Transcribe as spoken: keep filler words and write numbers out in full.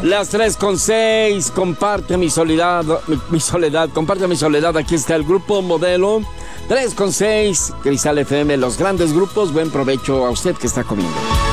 Las tres con seis, comparte mi soledad, mi, mi soledad, comparte mi soledad, aquí está el grupo Modelo. tres con seis, Cristal F M, los grandes grupos, buen provecho a usted que está comiendo.